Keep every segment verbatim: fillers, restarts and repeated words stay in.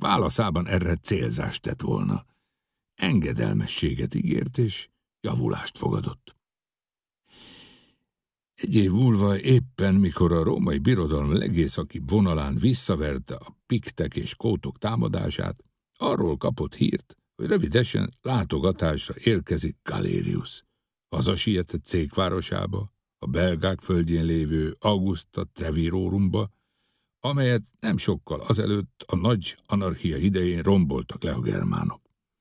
válaszában erre célzást tett volna. Engedelmességet ígért, és javulást fogadott. Egy év múlva éppen, mikor a római birodalom legészakibb vonalán visszaverte a piktek és skótok támadását, arról kapott hírt, hogy rövidesen látogatásra érkezik Galerius. Hazasietett székvárosába, a belgák földjén lévő Augusta Trevirorumba, amelyet nem sokkal azelőtt a nagy anarchia idején romboltak le a germánok.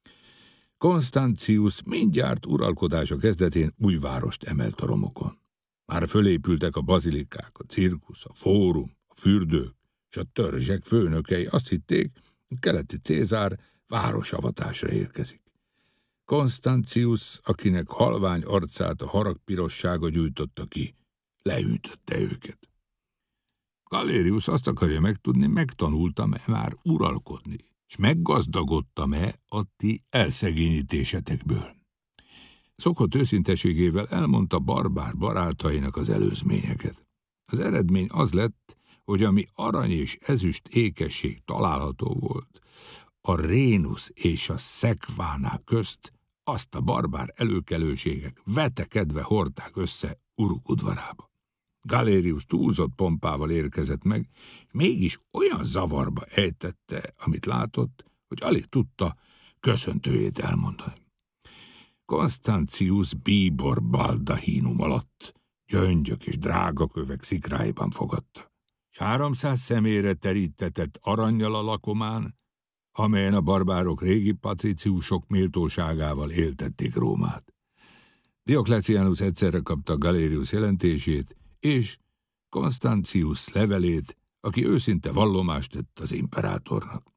Constantius mindjárt uralkodása kezdetén új várost emelt a romokon. Már fölépültek a bazilikák, a cirkusz, a fórum, a fürdők, és a törzsek főnökei azt hitték, a keleti Cézár városavatásra érkezik. Constantius, akinek halvány arcát a harag pirossága gyújtotta ki, leütötte őket. Galerius azt akarja megtudni, megtanultam-e már uralkodni, és meggazdagodtam-e a ti elszegényítésetekből. Szokott őszinteségével elmondta barbár barátainak az előzményeket. Az eredmény az lett, hogy ami arany és ezüst ékesség található volt, a Rhenus és a Szekvánák közt, azt a barbár előkelőségek vetekedve hordták össze uruk udvarába. Galerius túlzott pompával érkezett meg, és mégis olyan zavarba ejtette, amit látott, hogy alig tudta köszöntőjét elmondani. Constantius bíbor baldahínum alatt gyöngyök és drágakövek szikráiban fogadta, s háromszáz személyre terítetett arannyal a lakomán, amelyen a barbárok régi patriciusok méltóságával éltették Rómát. Diocletianus egyszerre kapta Galerius jelentését, és Constantius levelét, aki őszinte vallomást tett az imperátornak.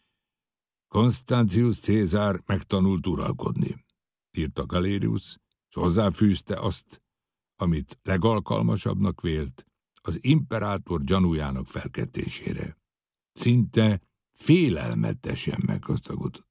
Constantius Cézár megtanult uralkodni, írta Galerius, és hozzáfűzte azt, amit legalkalmasabbnak vélt, az imperátor gyanújának felkeltésére. Szinte félelmetesen meggazdagodott.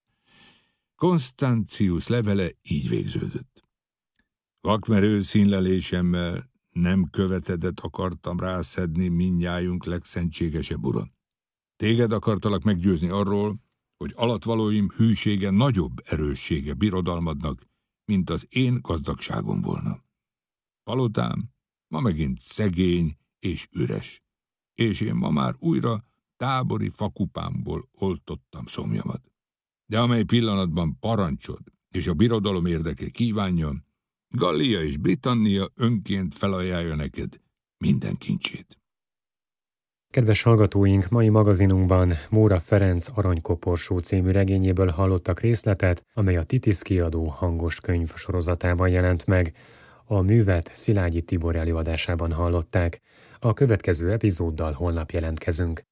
Constantius levele így végződött. Vakmerő színlelésemmel nem követedet akartam rászedni mindnyájunk legszentségesebb ura. Téged akartalak meggyőzni arról, hogy alatvalóim hűsége nagyobb erőssége birodalmadnak, mint az én gazdagságom volna. Palotám ma megint szegény és üres, és én ma már újra tábori fakupámból oltottam szomjamat. De amely pillanatban parancsod és a birodalom érdeke kívánja, Gallia és Britannia önként felajánlja neked minden kincsét. Kedves hallgatóink, mai magazinunkban Móra Ferenc Aranykoporsó című regényéből hallottak részletet, amely a Titisz kiadó hangos könyv sorozatában jelent meg. A művet Szilágyi Tibor előadásában hallották. A következő epizóddal holnap jelentkezünk.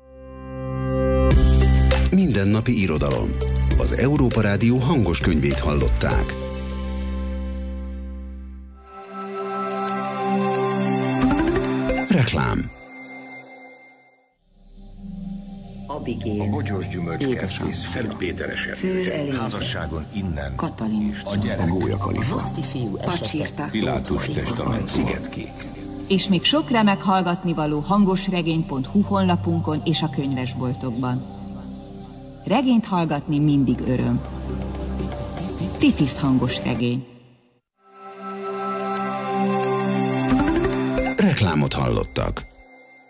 Mindennapi irodalom. Az Európa Rádió hangos könyvét hallották. Reklám. Abigél, a bogyós gyümölcskertész, Szent Péter eseménye, házasságon innen, Katalin, a gyerek, a Gólya-Kalifa, Pacsirta, Pilátus testament, Szigetkék. És még sok remek hallgatnivaló hangosregény pont hu honlapunkon és a könyvesboltokban. Regényt hallgatni mindig öröm. Titisz hangos regény. Reklámot hallottak.